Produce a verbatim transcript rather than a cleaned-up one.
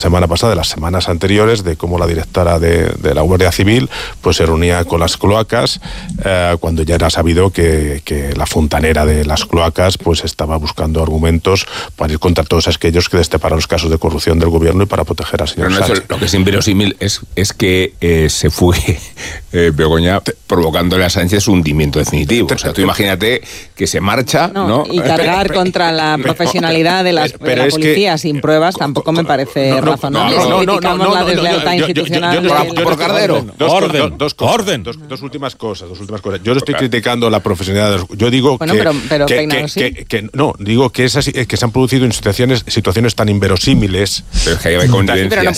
semana pasada, de las semanas anteriores, de cómo la directora de, de la Guardia Civil pues se reunía con las cloacas eh, cuando ya era sabido que, que la fontanera de las cloacas pues estaba buscando argumentos para ir contra todos aquellos que destaparan los casos de corrupción del gobierno y para proteger al señor Pero no, Sánchez. Lo que es inverosímil es, es que eh, se fue eh, Begoña provocándole a Sánchez un hundimiento definitivo. O sea, tú imagínate que se marcha, ¿no? no, y cargar pero, contra la profesionalidad de, las, pero, pero de la policía que, sin pruebas tampoco me parece no, no, razonable. No, no, si criticamos no, no, no, la deslealtad no, yo, institucional. Yo, yo, yo, yo, yo, por Cardero. Dos, orden, dos, dos, cosas, orden. Dos, dos últimas cosas, dos últimas cosas. Yo no estoy criticando la profesionalidad de los, yo digo bueno, que, pero, pero que, Peinado, que, sí. que, que no, digo que esas que se han producido en situaciones situaciones tan inverosímiles. Pero es que hay convivencias. Sí, pero no